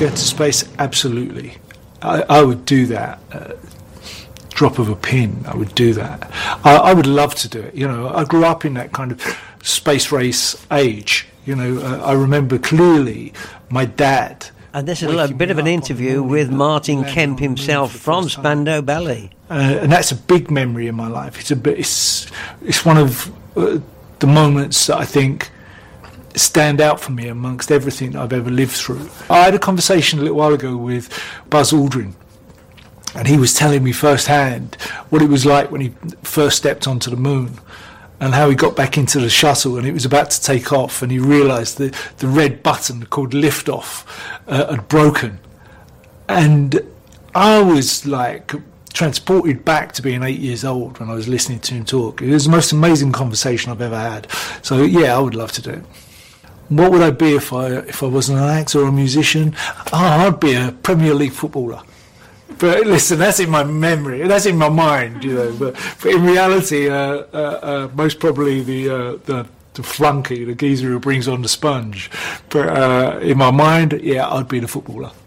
go into space? Absolutely. I would do that. Drop of a pin, I would do that. I would love to do it. You know, I grew up in that kind of space race age. You know, I remember clearly my dad. And this is a bit of an interview with Martin Kemp himself from Spandau Ballet. And that's a big memory in my life. It's one of the moments that I think stand out for me amongst everything I've ever lived through. I had a conversation a little while ago with Buzz Aldrin, and he was telling me firsthand what it was like when he first stepped onto the moon and how he got back into the shuttle and it was about to take off, and he realised that the red button called liftoff had broken. And I was like transported back to being 8 years old when I was listening to him talk. It was the most amazing conversation I've ever had. So yeah, I would love to do it. What would I be if I wasn't an actor or a musician? I'd be a Premier League footballer. But listen, that's in my memory, that's in my mind, you know. But in reality, most probably the flunky, the geezer who brings on the sponge. But in my mind, yeah, I'd be the footballer.